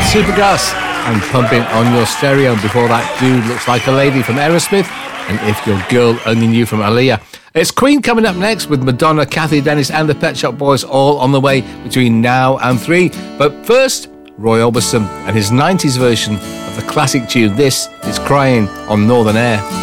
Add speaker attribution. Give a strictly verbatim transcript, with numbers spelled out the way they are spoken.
Speaker 1: Supergrass and Pumping on Your Stereo. And before that, Dude Looks Like a Lady from Aerosmith and If Your Girl Only Knew from Aaliyah. It's Queen coming up next with Madonna, Kathy Dennis and the Pet Shop Boys all on the way between now and three. But first, Roy Orbison and his nineties version of the classic tune. This is Crying on Northern Air.